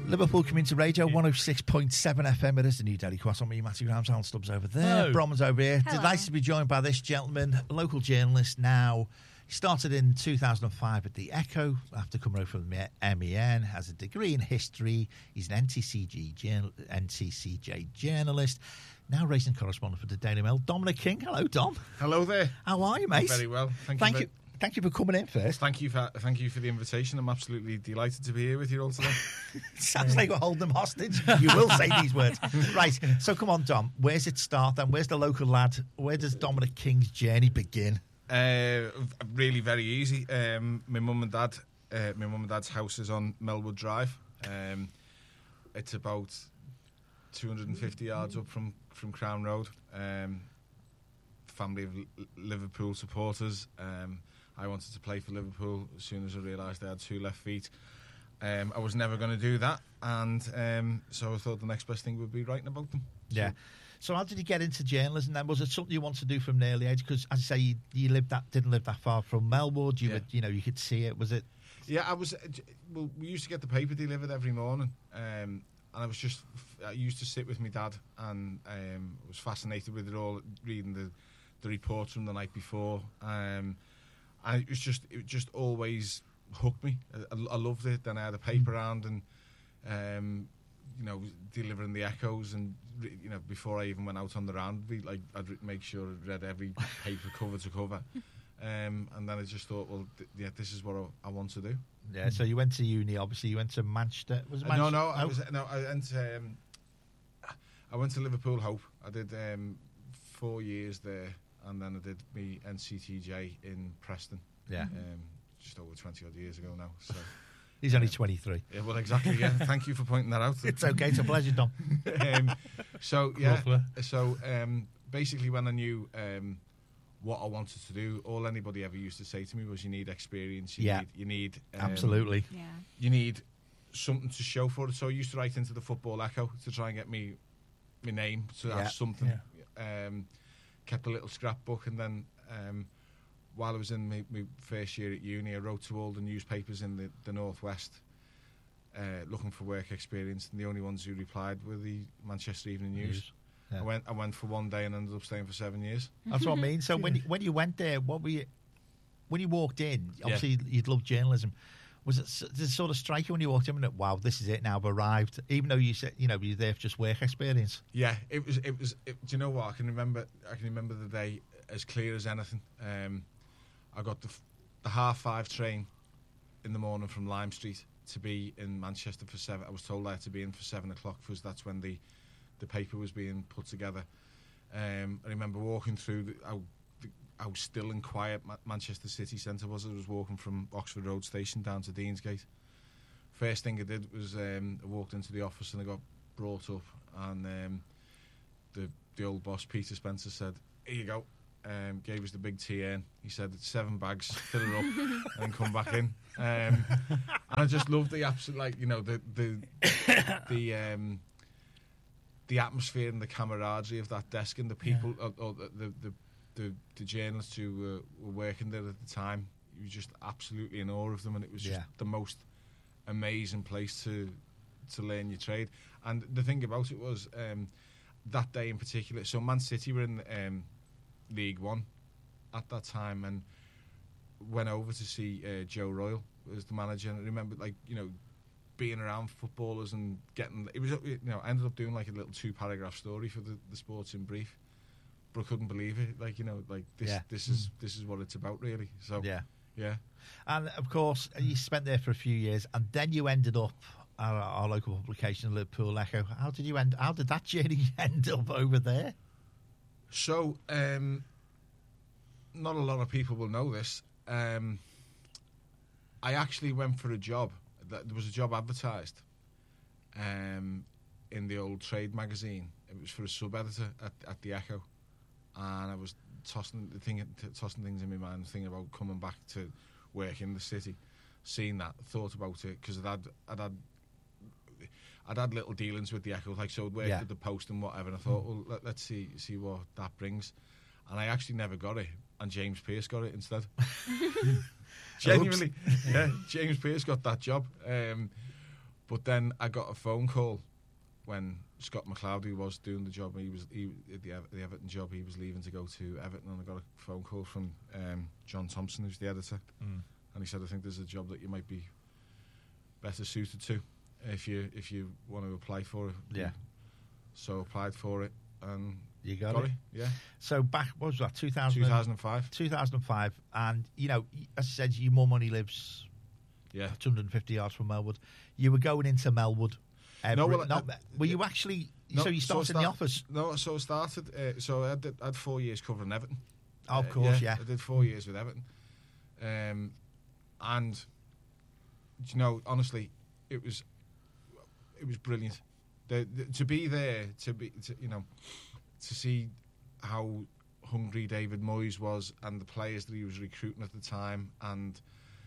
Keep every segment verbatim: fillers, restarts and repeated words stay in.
Liverpool Community Radio, one oh six point seven F M. It is the New Daily Quest. On me, Matthew Rams, Alan Stubbs over there. Hello. Bromans over here. Hello. Delighted to be joined by this gentleman, a local journalist now. He started in two thousand five at the Echo after coming over from the M E N. Has a degree in history. He's an N T C G journal, N T C J journalist. Now racing correspondent for the Daily Mail. Dominic King. Hello, Dom. Hello there. How are you, mate? Very well. Thank, Thank you. you. Thank you for coming in first. Thank you for thank you for the invitation. I'm absolutely delighted to be here with you all today. Sounds like we're holding them hostage. You will say these words. Right, so come on, Dom. Where's it start then? Where's the local lad? Where does Dominic King's journey begin? Uh, really very easy. Um, my mum and dad, uh, my mum and dad's house is on Melwood Drive. Um, it's about two hundred fifty yards up from, from Crown Road. Um, family of L- Liverpool supporters. Um, I wanted to play for Liverpool as soon as I realised I had two left feet. Um, I was never going to do that, and um, so I thought the next best thing would be writing about them. Yeah. So how did you get into journalism then? Was it something you wanted to do from an early age? Because, as I say, you, you lived that didn't live that far from Melwood. You Yeah. would, you know, you could see it. Was it? Yeah, I was. Well, we used to get the paper delivered every morning, um, and I was just. I used to sit with my dad, and um, was fascinated with it all, reading the, the reports from the night before. Um, and it was just, it just always hooked me. I, I loved it. Then I had a paper round, and um, you know, delivering the echoes, and you know, before I even went out on the round, we, like I'd re- make sure I read every paper cover to cover. Um, and then I just thought, well, th- yeah, this is what I, I want to do. Yeah. So you went to uni. Obviously, you went to Manchester. Was it Uh, Manchester? no, no, I was no, I went. Um, I went to Liverpool Hope. I did um, four years there, and then I did me N C T J in Preston. Yeah. Um, just over twenty odd years ago now. So He's only twenty-three. yeah, well, exactly. Yeah, thank you for pointing that out. It's okay. It's a pleasure, Dom. um, so yeah, Lovely. so um, basically, when I knew um, what I wanted to do, all anybody ever used to say to me was, "You need experience. You Yeah. need, you need um, Absolutely. Yeah. you need something to show for it." So I used to write into the Football Echo to try and get me my name to Yeah. have something. Um, kept a little scrapbook, and then um, while I was in my, my first year at uni, I wrote to all the newspapers in the, the Northwest uh, looking for work experience, and the only ones who replied were the Manchester Evening News. News. Yeah. I went I went for one day and ended up staying for seven years. That's what I mean. So when you, when you went there, what were you? When you walked in, obviously you'd love journalism. Was it, s- did it sort of strike you when you walked in? And wow, this is it now. I've arrived. Even though you said you know you're there for just work experience. Yeah, it was. It was. It, do you know what? I can remember. I can remember the day as clear as anything. Um, I got the, f- the half five train in the morning from Lime Street to be in Manchester for seven. I was told I had to be in for seven o'clock because that's when the, the paper was being put together. Um, I remember walking through the, how, the, how still and quiet Ma- Manchester city centre was. I was walking from Oxford Road Station down to Deansgate. First thing I did was um, I walked into the office and I got brought up, and um, the the old boss Peter Spencer said, "Here you go." Um, gave us the big T N. He said, "It's seven bags, fill it up, and come back in." Um, and I just loved the absolute, like you know, the the the um, the atmosphere and the camaraderie of that desk, and the people, or, or the, the the the journalists who uh, were working there at the time. You were just absolutely in awe of them, and it was just Yeah. the most amazing place to to learn your trade. And the thing about it was um, that day in particular. So Man City were in um, League One at that time, and went over to see uh, Joe Royle as the manager. And I remember, like you know, being around footballers and getting. It was you know, I ended up doing like a little two paragraph story for the, the Sports in Brief, but I couldn't believe it. Like you know, like this Yeah. this is this is what it's about really. So Yeah. yeah. And of course, you spent there for a few years, and then you ended up at our, our local publication, Liverpool Echo. How did you end? How did that journey end up over there? So, um, not a lot of people will know this. Um, I actually went for a job. There was a job advertised um, in the old trade magazine. It was for a sub-editor at, at the Echo, and I was tossing the thing, tossing things in my mind, thinking about coming back to work in the city. Seeing that, thought about it because I'd had, I'd had, I'd had little dealings with the Echo, like so I'd worked Yeah. at the Post and whatever. And I thought, well, let, let's see see what that brings. And I actually never got it, and James Pearce got it instead. Genuinely, yeah, James Pearce got that job. Um, But then I got a phone call when Scott McLeod was doing the job. He was he, the, the Everton job. He was leaving to go to Everton, and I got a phone call from um, John Thompson, who's the editor, Mm. and he said, "I think there's a job that you might be better suited to if you if you want to apply for it." Yeah. So applied for it, and You got, got it. it. Yeah, So back, what was that, two thousand? two thousand five. two thousand five, and you know, as I said, your mum only lives Yeah. two hundred fifty yards from Melwood. You were going into Melwood. Every, No, well, not, uh, were you actually? No, so you so I started in the start- office. No, so I started. Uh, so I had, I had four years covering Everton. Oh, of Uh, course, yeah. I did four years with Everton, um, and you know, honestly, it was it was brilliant. The, the, to be there, to be, to, you know, to see how hungry David Moyes was and the players that he was recruiting at the time, and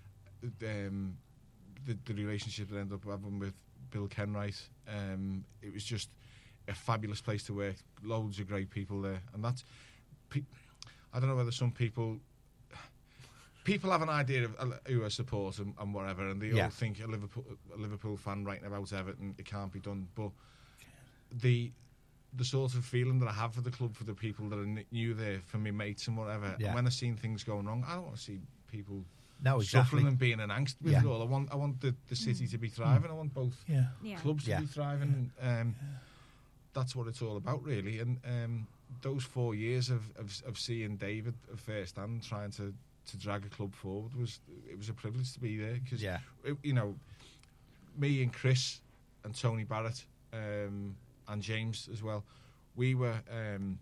um, the, the relationship that ended up having with Bill Kenwright. Um, it was just a fabulous place to work. Loads of great people there, and that's. Pe- I don't know whether some people. People have an idea of uh, who I support and, and whatever, and they Yeah. all think a Liverpool, a Liverpool fan writing about Everton, it can't be done. But the the sort of feeling that I have for the club, for the people that are new there, for me mates and whatever, Yeah. and when I've seen things going wrong, I don't want to see people No, exactly. suffering and being in angst with Yeah. it all. I want, I want the, the city to be thriving. I want both Yeah. Yeah. clubs to Yeah. be thriving. Um, That's what it's all about, really. And um, those four years of, of, of seeing David firsthand trying to, to drag a club forward was it was a privilege to be there because Yeah. you know, me and Chris and Tony Barrett um, and James as well, we were um,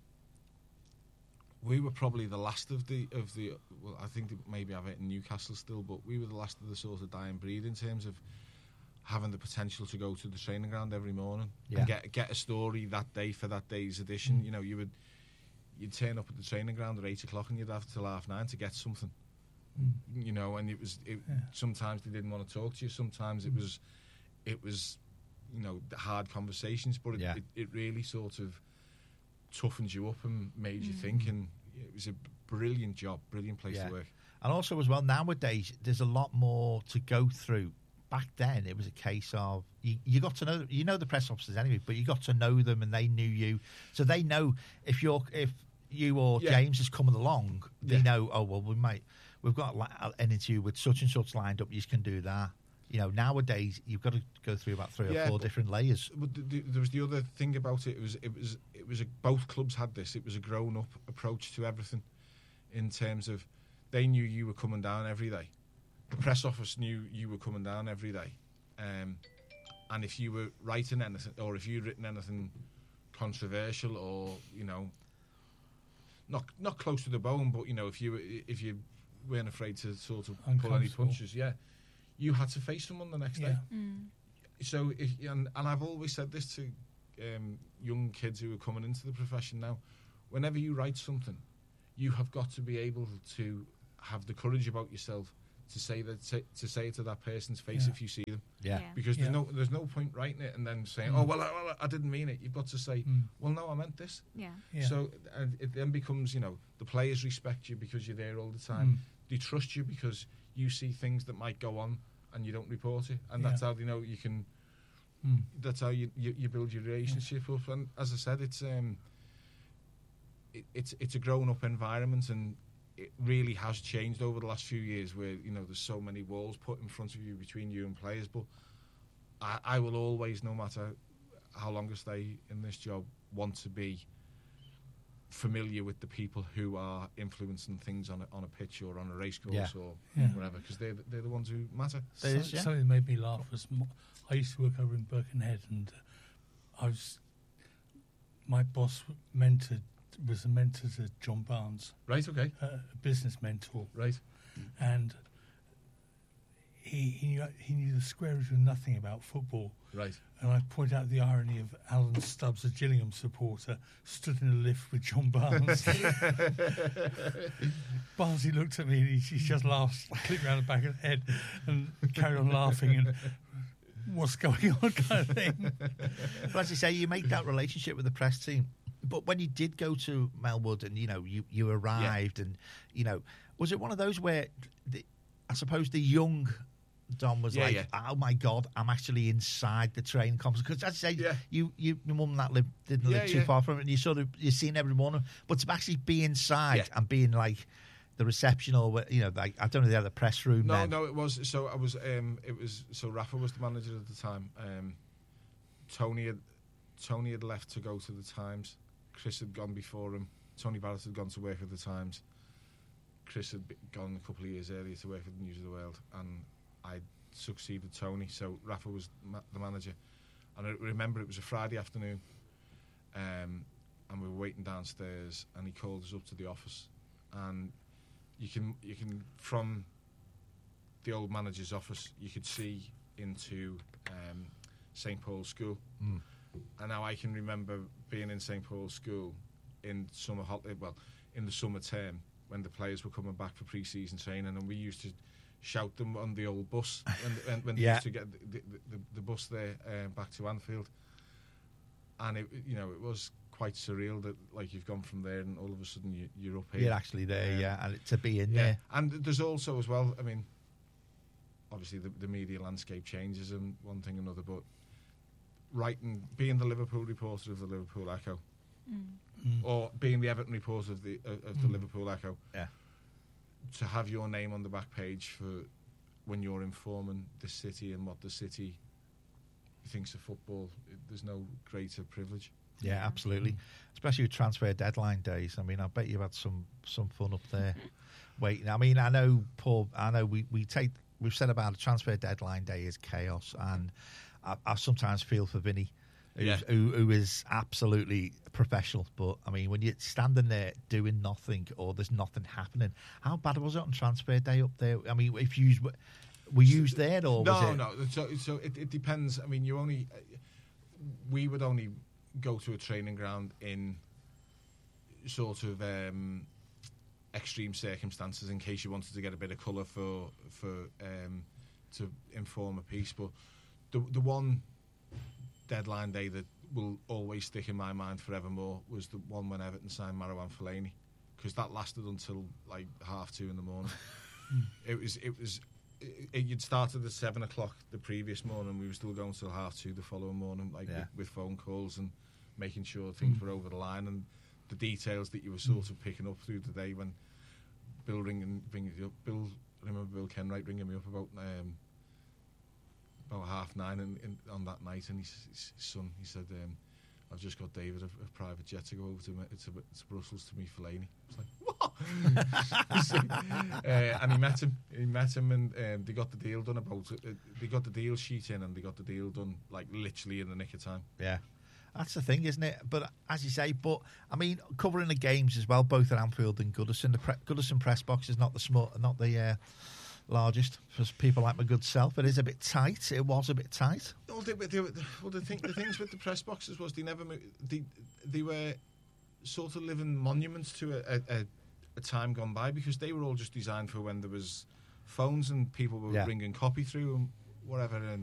we were probably the last of the of the well, I think maybe I've it in Newcastle still, but we were the last of the sort of dying breed in terms of having the potential to go to the training ground every morning Yeah. and get get a story that day for that day's edition. You know, you would you'd turn up at the training ground at eight o'clock and you'd have till half nine to get something. You know, and it was it, Yeah. sometimes they didn't want to talk to you. Sometimes it was it was you know hard conversations, but it, Yeah. it, it really sort of toughened you up and made you think. And it was a brilliant job, brilliant place Yeah. to work. And also, as well, nowadays, there's a lot more to go through. Back then, it was a case of you, you got to know you know the press officers anyway, but you got to know them and they knew you, so they know if you're if you or Yeah. James is coming along, they Yeah. know. Oh well, we might we've got li- an interview with such and such lined up. You can do that. You know, nowadays you've got to go through about three or Yeah, four but- different layers. But the, the, there was the other thing about it. It was it was it was a, both clubs had this. It was a grown up approach to everything, in terms of they knew you were coming down every day. The press office knew you were coming down every day, um, and if you were writing anything or if you'd written anything controversial or you know not not close to the bone, but you know if you were- if you weren't afraid to sort of pull any Uncomfortable. punches, yeah, you had to face someone the next Yeah. day. Mm. So, if, and, and I've always said this to um, young kids who are coming into the profession now: whenever you write something, you have got to be able to have the courage about yourself to say that to, to say it to that person's face Yeah. if you see them, Yeah, Yeah. because there's Yeah. no there's no point writing it and then saying, Mm. "Oh well, I, well, I didn't mean it." You've got to say, Mm. "Well, no, I meant this." Yeah. Yeah. So, and it then becomes, you know, the players respect you because you're there all the time. Mm. They trust you because you see things that might go on and you don't report it, and Yeah. that's how they know you can. Mm. That's how you, you, you build your relationship up. And as I said, it's um, it, it's it's a grown up environment, and it really has changed over the last few years. Where you know there's so many walls put in front of you between you and players, but I, I will always, no matter how long I stay in this job, want to be familiar with the people who are influencing things on a, on a pitch or on a race course Yeah. or Yeah. whatever, because they're the- they're the ones who matter. There So- is, yeah. Something that made me laugh was mo- I used to work over in Birkenhead, and uh, I was my boss mentored was a mentor to John Barnes, Right. Okay. uh, a business mentor, Right. and he he knew, he knew the square root of nothing about football. Right. And I point out the irony of Alan Stubbs, a Gillingham supporter, stood in a lift with John Barnes. Barnsley looked at me and he, he just laughed, clicked round the back of the head, and carried on laughing. And what's going on, kind of thing. But as you say, you make that relationship with the press team. But when you did go to Melwood and, you know, you, you arrived and, you know, was it one of those where, the, I suppose the young Dom was Yeah, like, yeah. "Oh my god, I'm actually inside the train complex." Because as I say, Yeah. you, you, your mum and that live, didn't Yeah, live too yeah. far from it, and you sort of you're seeing every morning. But to actually be inside Yeah. and being like the reception or what- you know, like I don't know, they had the press room. No, then. no, it was. So I was. Um, it was. So Rafa was the manager at the time. Um, Tony had Tony had left to go to the Times. Chris had gone before him. Tony Barrett had gone to work at the Times. Chris had be- gone a couple of years earlier to work at the News of the World, and I succeeded Tony. So Rafa was ma- the manager, and I remember it was a Friday afternoon, um, and we were waiting downstairs, and he called us up to the office, and you can you can from the old manager's office you could see into um, Saint Paul's School, Mm. and now I can remember being in Saint Paul's School in summer holiday, well, in the summer term when the players were coming back for pre-season training, and we used to shout them on the old bus when, when, when they Yeah. used to get the, the, the, the bus there uh, back to Anfield, and it you know it was quite surreal that like you've gone from there and all of a sudden you, you're up here. You're actually there, Um, yeah, and to be in yeah, there. and there's also as well. I mean, obviously the, the media landscape changes and one thing and another, but writing, being the Liverpool reporter of the Liverpool Echo, Mm. or being the Everton reporter of the of, of the Mm. Liverpool Echo, Yeah. to have your name on the back page for when you're informing the city and what the city thinks of football, it, there's no greater privilege. Yeah, absolutely. Especially with transfer deadline days. I mean, I bet you've had some some fun up there waiting. I mean, I know, Paul. I know we, we take we've said about a transfer deadline day is chaos, and I, I sometimes feel for Vinny, who's, Yeah. who who is absolutely professional. But I mean, when you're standing there doing nothing or there's nothing happening, how bad was it on transfer day up there? I mean, if you were you there or was No, it? no. So, so it, it depends. I mean, you only we would only go to a training ground in sort of um, extreme circumstances in case you wanted to get a bit of colour for for um, to inform a piece. But the the one deadline day that will always stick in my mind forevermore was the one when Everton signed Marouane Fellaini, because that lasted until like half two in the morning. it was it was. It, it, you'd started at seven o'clock the previous morning. We were still going till half two the following morning, like Yeah. with, with phone calls and making sure things Mm. were over the line, and the details that you were sort of picking up through the day when Bill ringing, ringing you up. Bill, I remember Bill Kenwright ringing me up about um, about half nine in, in, on that night, and his, his son, he said, um, "I've just got David a, a private jet to go over to, to, to Brussels to meet Fellaini." I was like, "What?" So, uh, and he met him. He met him, and um, they got the deal done. About uh, they got the deal sheet in, and they got the deal done like literally in the nick of time. Yeah. That's the thing, isn't it? But as you say, but I mean, covering the games as well, both at Anfield and Goodison. The pre- Goodison press box is not the small, not the uh, largest for people like my good self. It is a bit tight. It was a bit tight. Well, they, they, well the, thing, the things with the press boxes was they never mo- they they were sort of living monuments to a, a, a time gone by, because they were all just designed for when there was phones and people were Yeah. ringing copy through and whatever. And